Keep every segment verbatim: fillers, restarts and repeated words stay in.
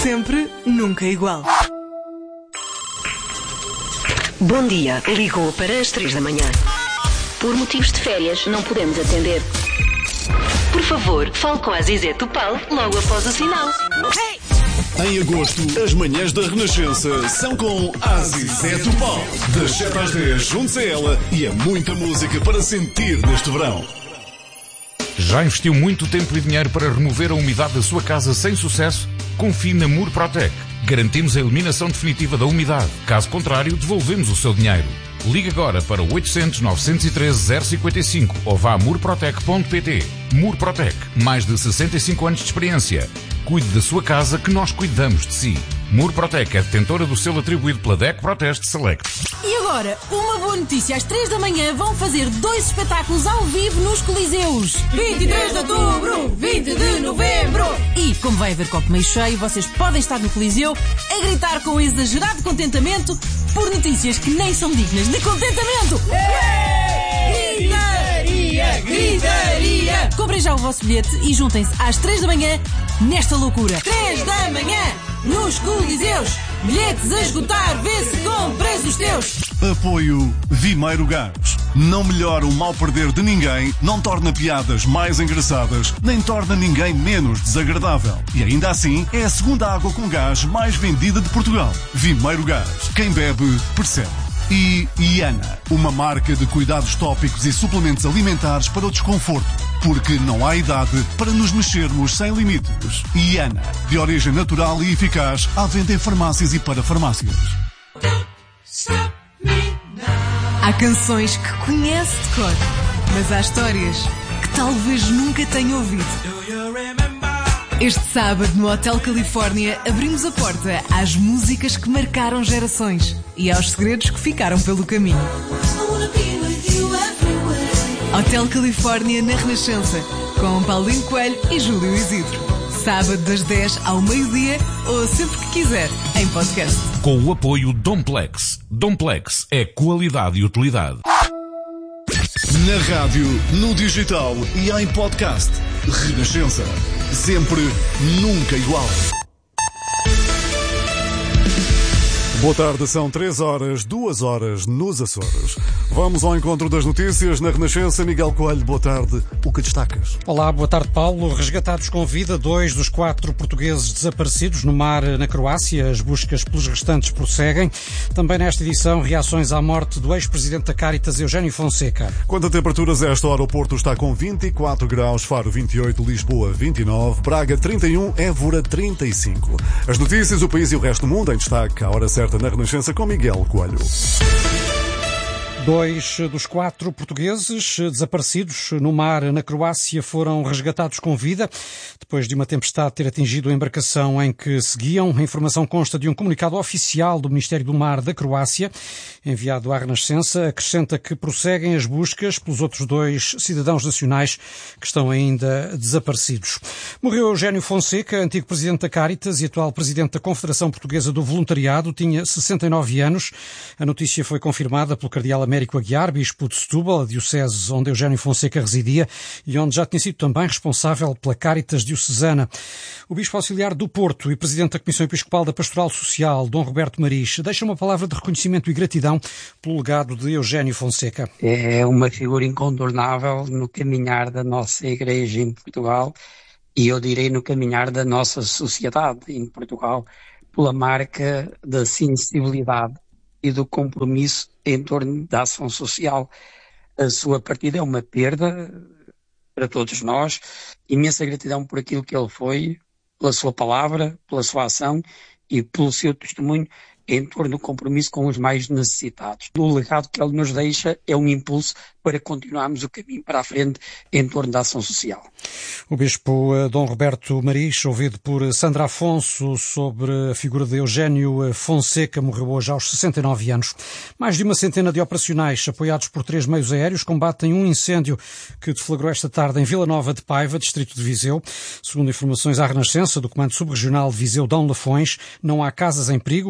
Sempre, nunca igual. Bom dia, ligou para as três da manhã. Por motivos de férias, não podemos atender. Por favor, fale com a Zizé Topal logo após o sinal. Hey! Em agosto, as manhãs da Renascença são com a Zizé Topal. Das sete às dez, junte-se a ela e é muita música para sentir neste verão. Já investiu muito tempo e dinheiro para remover a umidade da sua casa sem sucesso? Confie na Murprotec. Garantimos a eliminação definitiva da umidade. Caso contrário, devolvemos o seu dinheiro. Ligue agora para oitocentos, novecentos e treze, zero cinquenta e cinco ou vá a murprotec ponto pt. Murprotec, mais de sessenta e cinco anos de experiência. Cuide da sua casa que nós cuidamos de si. Murprotec é detentora do selo atribuído pela D E C Proteste Select. E agora, uma boa notícia. Às três da manhã vão fazer dois espetáculos ao vivo nos Coliseus. vinte e três de outubro, vinte de novembro. E, como vai haver copo meio cheio, vocês podem estar no Coliseu a gritar com exagerado contentamento por notícias que nem são dignas de contentamento. Gritaria, gritaria. Comprem já o vosso bilhete e juntem-se às três da manhã nesta loucura. três da manhã, nos Coliseus. Bilhetes a esgotar, vê se compras os teus. Apoio Vimeiro Gás. Não melhora o mal perder de ninguém, não torna piadas mais engraçadas, nem torna ninguém menos desagradável. E ainda assim, é a segunda água com gás mais vendida de Portugal. Vimeiro Gás. Quem bebe, percebe. E Iana, uma marca de cuidados tópicos e suplementos alimentares para o desconforto. Porque não há idade para nos mexermos sem limites. Iana, de origem natural e eficaz, à venda em farmácias e para farmácias. Há canções que conhece de cor, mas há histórias que talvez nunca tenha ouvido. Este sábado, no Hotel Califórnia, abrimos a porta às músicas que marcaram gerações e aos segredos que ficaram pelo caminho. Hotel Califórnia na Renascença, com Paulinho Coelho e Júlio Isidro. Sábado das dez ao meio-dia ou sempre que quiser, em podcast. Com o apoio Domplex. Domplex é qualidade e utilidade. Na rádio, no digital e em podcast. Renascença. Sempre, nunca igual. Boa tarde, são três horas, duas horas nos Açores. Vamos ao encontro das notícias na Renascença. Miguel Coelho, boa tarde. O que destacas? Olá, boa tarde, Paulo. Resgatados com vida dois dos quatro portugueses desaparecidos no mar na Croácia. As buscas pelos restantes prosseguem. Também nesta edição, reações à morte do ex-presidente da Cáritas, Eugénio Fonseca. Quanto a temperaturas, a esta hora o Porto está com vinte e quatro graus, Faro vinte e oito, Lisboa vinte e nove, Braga trinta e um, Évora trinta e cinco. As notícias, o país e o resto do mundo em destaque. À hora certa na Renascença com Miguel Coelho. Dois dos quatro portugueses desaparecidos no mar na Croácia foram resgatados com vida depois de uma tempestade ter atingido a embarcação em que seguiam. A informação consta de um comunicado oficial do Ministério do Mar da Croácia, enviado à Renascença. Acrescenta que prosseguem as buscas pelos outros dois cidadãos nacionais que estão ainda desaparecidos. Morreu Eugénio Fonseca, antigo presidente da Cáritas e atual presidente da Confederação Portuguesa do Voluntariado. Tinha sessenta e nove anos. A notícia foi confirmada pelo cardeal Américo Aguiar, bispo de Setúbal, a diocese onde Eugénio Fonseca residia e onde já tinha sido também responsável pela Cáritas diocesana. O bispo auxiliar do Porto e presidente da Comissão Episcopal da Pastoral Social, Dom Roberto Maris, deixa uma palavra de reconhecimento e gratidão pelo legado de Eugénio Fonseca. É uma figura incontornável no caminhar da nossa Igreja em Portugal e eu direi no caminhar da nossa sociedade em Portugal, pela marca da sensibilidade e do compromisso em torno da ação social. A sua partida é uma perda para todos nós. Imensa gratidão por aquilo que ele foi, pela sua palavra, pela sua ação e pelo seu testemunho em torno do compromisso com os mais necessitados. O legado que ele nos deixa é um impulso para continuarmos o caminho para a frente em torno da ação social. O bispo Dom Roberto Maris, ouvido por Sandra Afonso sobre a figura de Eugénio Fonseca, morreu hoje aos sessenta e nove anos. Mais de uma centena de operacionais apoiados por três meios aéreos combatem um incêndio que deflagrou esta tarde em Vila Nova de Paiva, distrito de Viseu. Segundo informações à Renascença do Comando Subregional de Viseu Dão Lafões, não há casas em perigo e o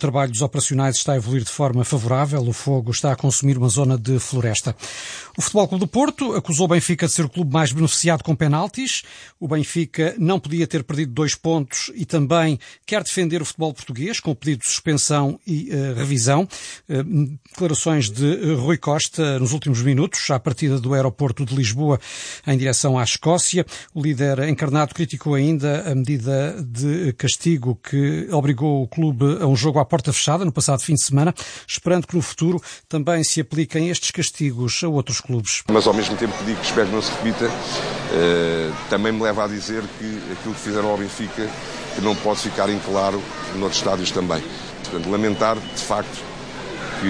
trabalho dos operacionais está a evoluir de forma favorável. O fogo está a consumir uma zona de floresta. O Futebol Clube do Porto acusou o Benfica de ser o clube mais beneficiado com penaltis. O Benfica não podia ter perdido dois pontos e também quer defender o futebol português com o pedido de suspensão e uh, revisão. Uh, declarações de uh, Rui Costa nos últimos minutos, à partida do aeroporto de Lisboa em direção à Escócia. O líder encarnado criticou ainda a medida de castigo que obrigou o clube a um jogo à porta fechada no passado fim de semana, esperando que no futuro também se apliquem estes castigos a outros clubes. Mas ao mesmo tempo que digo que espero que não se repita, uh, também me leva a dizer que aquilo que fizeram ao Benfica que não pode ficar em claro noutros estádios também. Portanto, lamentar de facto que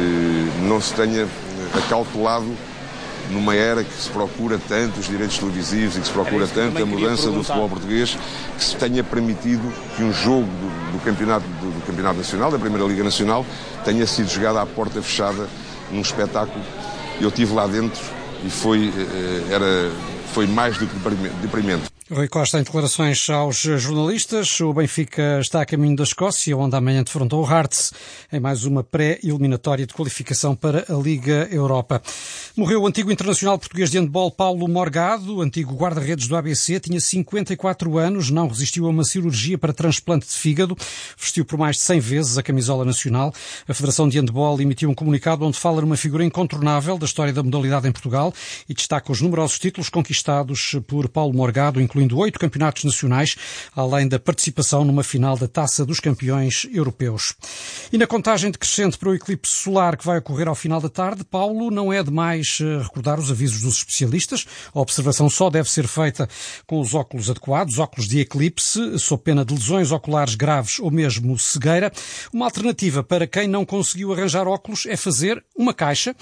uh, não se tenha acautelado numa era que se procura tanto os direitos televisivos e que se procura tanto a mudança do futebol português, que se tenha permitido que um jogo do, do, campeonato, do, do campeonato nacional, da Primeira Liga Nacional, tenha sido jogado à porta fechada num espetáculo. Eu estive lá dentro e foi, era, foi mais do que deprimente. Rui Costa em declarações aos jornalistas. O Benfica está a caminho da Escócia, onde amanhã defrontou o Hearts em mais uma pré-eliminatória de qualificação para a Liga Europa. Morreu o antigo internacional português de handball Paulo Morgado, antigo guarda-redes do A B C, tinha cinquenta e quatro anos, não resistiu a uma cirurgia para transplante de fígado, vestiu por mais de cem vezes a camisola nacional. A Federação de Handball emitiu um comunicado onde fala numa figura incontornável da história da modalidade em Portugal e destaca os numerosos títulos conquistados por Paulo Morgado, incluindo oito campeonatos nacionais, além da participação numa final da Taça dos Campeões Europeus. E na contagem decrescente para o eclipse solar que vai ocorrer ao final da tarde, Paulo, não é demais recordar os avisos dos especialistas. A observação só deve ser feita com os óculos adequados, óculos de eclipse, sob pena de lesões oculares graves ou mesmo cegueira. Uma alternativa para quem não conseguiu arranjar óculos é fazer uma caixa.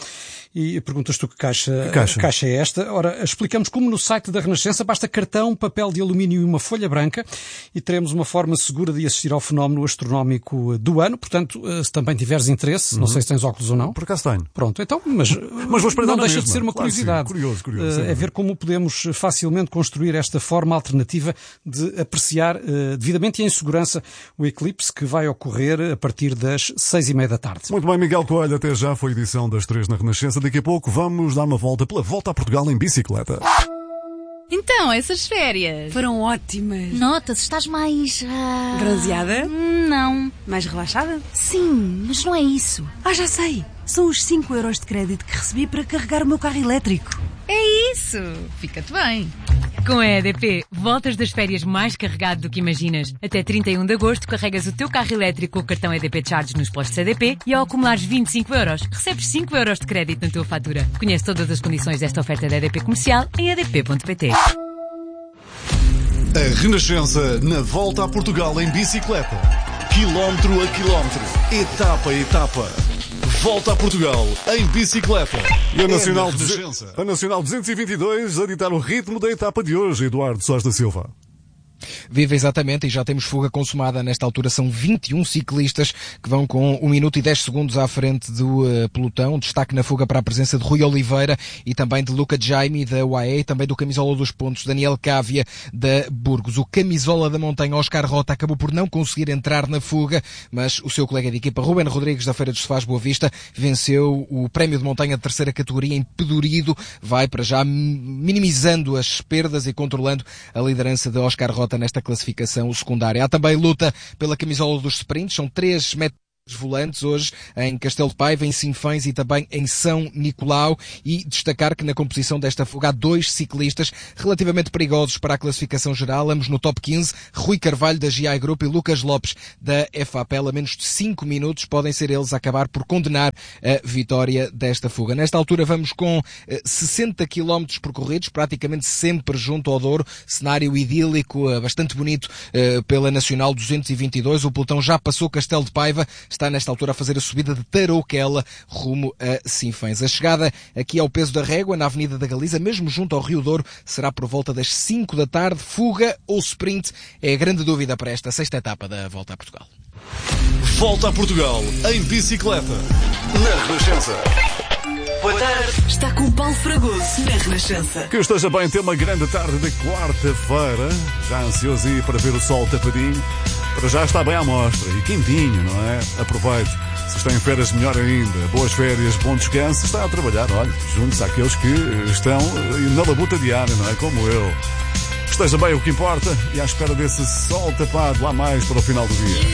E perguntas tu que caixa, que caixa? caixa é esta? Ora, explicamos como no site da Renascença basta cartão, papel de alumínio e uma folha branca e teremos uma forma segura de assistir ao fenómeno astronómico do ano. Portanto, se também tiveres interesse, uhum. não sei se tens óculos ou não. Por acaso tenho. Pronto, então, mas, mas vou não deixa mesma. de ser uma claro, curiosidade. Sim. Curioso, curioso. É ver como podemos facilmente construir esta forma alternativa de apreciar uh, devidamente e em segurança o eclipse que vai ocorrer a partir das seis e meia da tarde. Muito bem, Miguel Coelho, até já foi a edição das três na Renascença. Daqui a pouco vamos dar uma volta pela Volta a Portugal em bicicleta. Então, essas férias foram ótimas. Nota-se, estás mais... Uh... bronzeada? Não. Mais relaxada? Sim, mas não é isso. Ah, já sei. São os cinco euros de crédito que recebi para carregar o meu carro elétrico. É isso. Fica-te bem. Com a E D P, voltas das férias mais carregado do que imaginas. Até trinta e um de agosto, carregas o teu carro elétrico com o cartão E D P Charge nos postos E D P e ao acumulares vinte e cinco euros, recebes cinco euros de crédito na tua fatura. Conhece todas as condições desta oferta da E D P Comercial em e d p ponto p t. A Renascença na Volta a Portugal em bicicleta. Quilómetro a quilómetro, etapa a etapa. Volta a Portugal em bicicleta. E a Nacional, é a Nacional duzentos e vinte e dois a ditar o ritmo da etapa de hoje, Eduardo Soares da Silva. Viva exatamente, e já temos fuga consumada. Nesta altura são vinte e um ciclistas que vão com um minuto e dez segundos à frente do uh, pelotão. Destaque na fuga para a presença de Rui Oliveira e também de Luca Jaime da U A E, e também do camisola dos pontos Daniel Cávia da Burgos. O camisola da montanha Oscar Rota acabou por não conseguir entrar na fuga, mas o seu colega de equipa Ruben Rodrigues da Feira dos Sofás Boa Vista venceu o prémio de montanha de terceira categoria em Pedurido. Vai para já minimizando as perdas e controlando a liderança de Oscar Rota nesta classificação secundária. Há também luta pela camisola dos sprints, são três metros volantes hoje em Castelo de Paiva, em Sinfãs e também em São Nicolau, e destacar que na composição desta fuga há dois ciclistas relativamente perigosos para a classificação geral, ambos no top quinze, Rui Carvalho da G I Group e Lucas Lopes da F A P L. A menos de cinco minutos podem ser eles a acabar por condenar a vitória desta fuga. Nesta altura vamos com sessenta quilómetros percorridos, praticamente sempre junto ao Douro, cenário idílico, bastante bonito pela Nacional duzentos e vinte e dois. O pelotão já passou Castelo de Paiva, está nesta altura a fazer a subida de Tarouquela rumo a Sinfãs. A chegada aqui ao Peso da Régua, na Avenida da Galiza, mesmo junto ao Rio Douro, será por volta das cinco da tarde. Fuga ou sprint é a grande dúvida para esta sexta etapa da Volta a Portugal. Volta a Portugal em bicicleta, na Renascença. Boa tarde. Está com o Paulo Fragoso na Renascença. Que esteja bem, ter uma grande tarde de quarta-feira. Já ansioso aí para ver o sol tapadinho, Para já está bem à mostra e quentinho, não é? Aproveite. Se estão em férias, melhor ainda. Boas férias, bom descanso. Está a trabalhar, olha, juntos àqueles que estão na labuta diária, não é? Como eu. Esteja bem o que importa e à espera desse sol tapado lá mais para o final do dia.